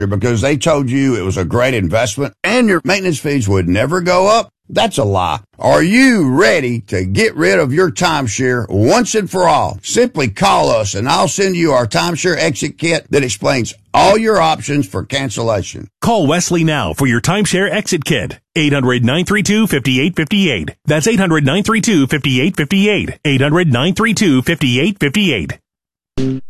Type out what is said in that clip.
because they told you it was a great investment and your maintenance fees would never go up? That's a lie. Are you ready to get rid of your timeshare once and for all? Simply call us and I'll send you our timeshare exit kit that explains all your options for cancellation. Call Wesley now for your timeshare exit kit. 800-932-5858. That's 800-932-5858. 800-932-5858.